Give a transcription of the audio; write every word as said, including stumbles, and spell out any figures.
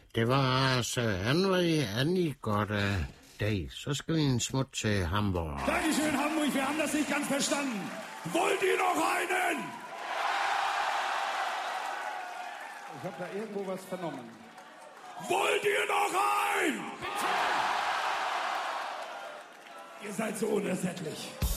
Det var Sir Henry Annicott. Day. Så skal vi en smut til Hamburg. Dankeschön, Hamburg. Wir haben das nicht ganz verstanden. Wollt ihr noch einen? Ich habe da irgendwo was vernommen. Wollt ihr noch einen? Bitte! Ihr seid so unersättlich.